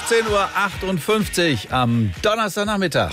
15:58 Uhr am Donnerstagnachmittag.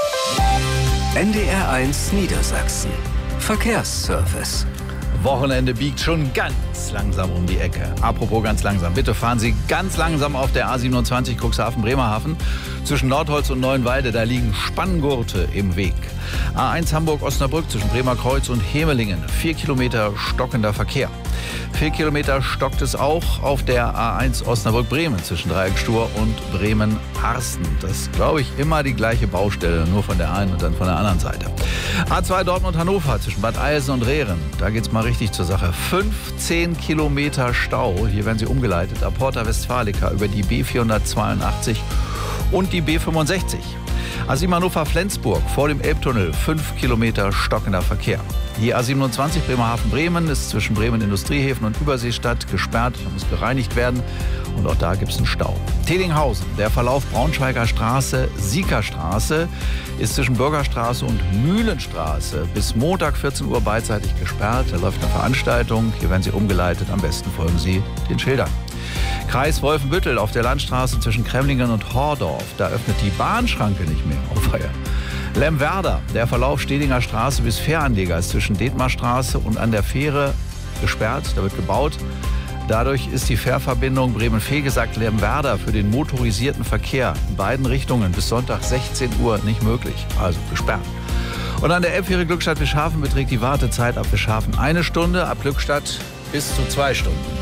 NDR1 Niedersachsen. Verkehrsservice. Wochenende biegt schon ganz langsam um die Ecke. Apropos ganz langsam, bitte fahren Sie ganz langsam auf der A27 Cuxhaven-Bremerhaven. Zwischen Nordholz und Neuenwalde, da liegen Spanngurte im Weg. A1 Hamburg-Osnabrück zwischen Bremerkreuz und Hemelingen. 4 Kilometer stockender Verkehr. 4 Kilometer stockt es auch auf der A1 Osnabrück-Bremen zwischen Dreiecksstur und Bremen-Harsten. Das ist, glaube ich, immer die gleiche Baustelle, nur von der einen und dann von der anderen Seite. A2 Dortmund-Hannover zwischen Bad Eilsen und Rehren. Da geht es mal richtig zur Sache. 15 Kilometer Stau. Hier werden Sie umgeleitet ab Porta Westfalica über die B482 und die B65. A7 Hannover-Flensburg vor dem Elbtunnel, 5 Kilometer stockender Verkehr. Die A27 Bremerhaven-Bremen ist zwischen Bremen-Industriehäfen und Überseestadt gesperrt, da muss gereinigt werden und auch da gibt es einen Stau. Tedinghausen, der Verlauf Braunschweiger Straße, Siekerstraße ist zwischen Bürgerstraße und Mühlenstraße bis Montag 14 Uhr beidseitig gesperrt. Da läuft eine Veranstaltung, hier werden Sie umgeleitet, am besten folgen Sie den Schildern. Kreis Wolfenbüttel auf der Landstraße zwischen Kremlingen und Hordorf. Da öffnet die Bahnschranke nicht mehr. Oh Feier. Lemwerder, der Verlauf Stedinger Straße bis Fähranleger ist zwischen Detmarstraße und an der Fähre gesperrt. Da wird gebaut. Dadurch ist die Fährverbindung Bremen-Vegesack-Lemwerder für den motorisierten Verkehr in beiden Richtungen bis Sonntag 16 Uhr nicht möglich. Also gesperrt. Und an der Elbfähre Glückstadt-Wischhafen beträgt die Wartezeit ab Wischhafen 1 Stunde, ab Glückstadt bis zu 2 Stunden.